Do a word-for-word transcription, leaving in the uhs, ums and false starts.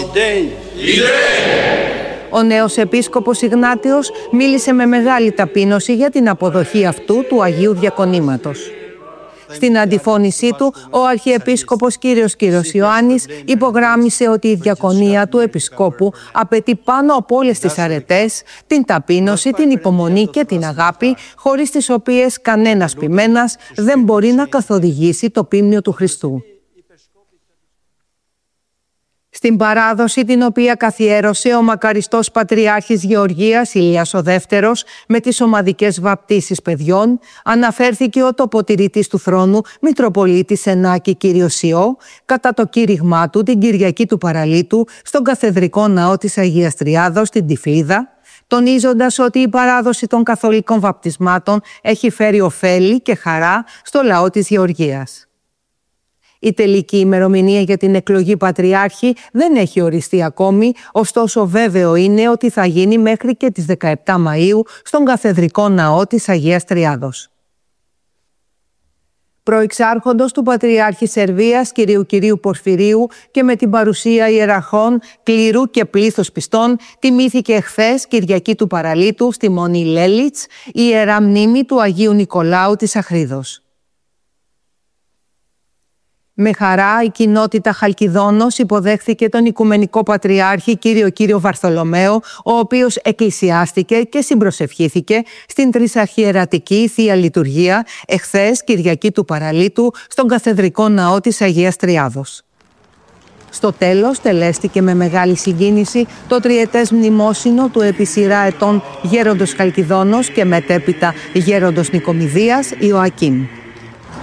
Ο νέος επίσκοπος Ιγνάτιος μίλησε με μεγάλη ταπείνωση για την αποδοχή αυτού του Αγίου Διακονήματος. Στην αντιφώνησή του, ο Αρχιεπίσκοπος Κύριος Κύρος Ιωάννης υπογράμμισε ότι η διακονία του Επισκόπου απαιτεί πάνω από όλες τις αρετές την ταπείνωση, την υπομονή και την αγάπη, χωρίς τις οποίες κανένας ποιμένας δεν μπορεί να καθοδηγήσει το πίμνιο του Χριστού. Στην παράδοση την οποία καθιέρωσε ο μακαριστός Πατριάρχης Γεωργίας Ηλίας ο Δεύτερος με τις ομαδικές βαπτίσεις παιδιών, αναφέρθηκε ο τοποτηρητής του θρόνου Μητροπολίτης Ενάκη Κύριος Ιώ κατά το κήρυγμά του την Κυριακή του Παραλίτου στον Καθεδρικό Ναό της Αγίας Τριάδος στην Τυφλίδα, τονίζοντας ότι η παράδοση των καθολικών βαπτισμάτων έχει φέρει ωφέλη και χαρά στο λαό της Γεωργίας. Η τελική ημερομηνία για την εκλογή Πατριάρχη δεν έχει οριστεί ακόμη, ωστόσο βέβαιο είναι ότι θα γίνει μέχρι και τις δεκαεπτά Μαΐου στον Καθεδρικό Ναό της Αγίας Τριάδος. Προεξάρχοντος του Πατριάρχη Σερβίας Κυρίου Κυρίου Πορφυρίου και με την παρουσία ιεραρχών, κλήρου και πλήθος πιστών, τιμήθηκε εχθές Κυριακή του Παραλίτου στη Μονή Λέλιτς η Ιερά Μνήμη του Αγίου Νικολάου της Αχρίδος. Με χαρά η κοινότητα Χαλκιδόνος υποδέχθηκε τον Οικουμενικό Πατριάρχη Κύριο Κύριο Βαρθολομαίο, ο οποίος εκκλησιάστηκε και συμπροσευχήθηκε στην Τρισαρχιερατική Θεία Λειτουργία εχθές Κυριακή του Παραλίτου στον Καθεδρικό Ναό της Αγίας Τριάδος. Στο τέλος τελέστηκε με μεγάλη συγκίνηση το τριετές μνημόσυνο του επί σειρά ετών γέροντος Χαλκιδόνος και μετέπειτα γέροντος Νικομιδίας Ιωακήμ.